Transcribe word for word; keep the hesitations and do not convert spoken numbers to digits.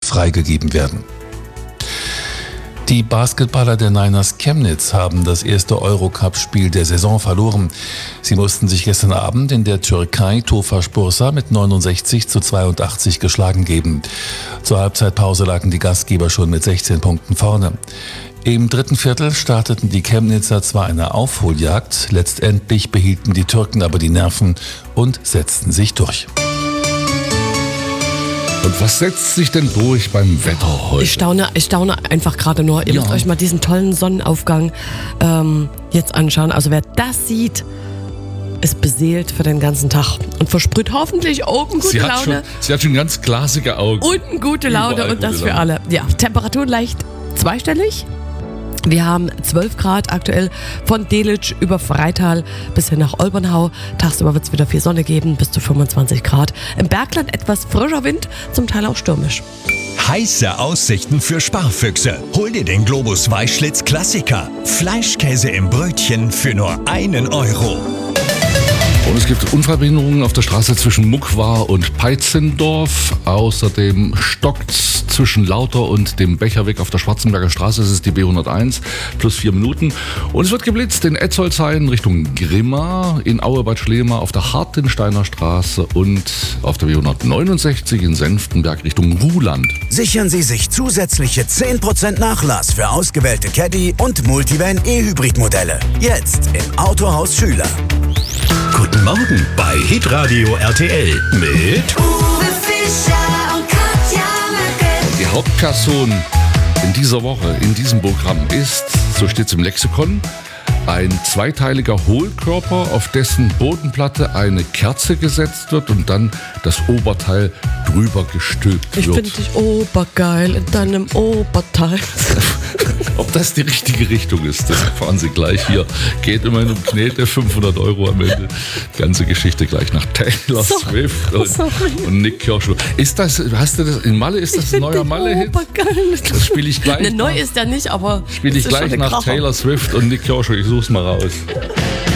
freigegeben werden. Die Basketballer der Niners Chemnitz haben das erste Eurocup-Spiel der Saison verloren. Sie mussten sich gestern Abend in der Türkei Tofaş Bursa mit neunundsechzig zu zweiundachtzig geschlagen geben. Zur Halbzeitpause lagen die Gastgeber schon mit sechzehn Punkten vorne. Im dritten Viertel starteten die Chemnitzer zwar eine Aufholjagd, letztendlich behielten die Türken aber die Nerven und setzten sich durch. Und was setzt sich denn durch beim Wetter heute? Ich staune, ich staune einfach gerade nur. Ihr Ja. müsst euch mal diesen tollen Sonnenaufgang ähm, jetzt anschauen. Also wer das sieht, ist beseelt für den ganzen Tag und versprüht hoffentlich oben gute sie, hat Laune schon, sie hat schon ganz glasige Augen. und gute Laune Überall und das gute für Laune. alle. Ja, Temperatur leicht zweistellig. Wir haben zwölf Grad aktuell von Delitzsch über Freital bis hin nach Olbernhau. Tagsüber wird es wieder viel Sonne geben, bis zu fünfundzwanzig Grad. Im Bergland etwas frischer Wind, zum Teil auch stürmisch. Heiße Aussichten für Sparfüchse. Hol dir den Globus Weißschlitz Klassiker. Fleischkäse im Brötchen für nur einen Euro. Und es gibt Unfallbehinderungen auf der Straße zwischen Muckwar und Peitzendorf. Außerdem stockt's zwischen Lauter und dem Becherweg auf der Schwarzenberger Straße. Das ist die B hunderteins, plus vier Minuten. Und es wird geblitzt in Etzolshain Richtung Grimma, in Aue-Bad Schlema auf der Hartensteiner Straße und auf der B hundertneunundsechzig in Senftenberg Richtung Ruhland. Sichern Sie sich zusätzliche zehn Prozent Nachlass für ausgewählte Caddy und Multivan E-Hybrid-Modelle. Jetzt im Autohaus Schüler. Guten Morgen bei Hitradio R T L mit Uwe Fischer und Katja Merkel. Die Hauptperson in dieser Woche, in diesem Programm ist, so steht es im Lexikon, ein zweiteiliger Hohlkörper, auf dessen Bodenplatte eine Kerze gesetzt wird und dann das Oberteil drüber gestülpt Ich wird. finde dich obergeil in deinem Oberteil. Ob das die richtige Richtung ist, das erfahren Sie gleich hier. Geht immerhin um Knete, fünfhundert Euro am Ende. Ganze Geschichte gleich nach Taylor So- Swift und, sorry. und Nick Kershaw. Ist das, hast du das, in Malle, ist das ein neuer Malle-Hit? Das spiele ich gleich Ne, neu nach. ist der nicht, aber Spiele ich es ist schon gleich ein nach Kracher. Taylor Swift und Nick Kershaw. Ich such's mal raus.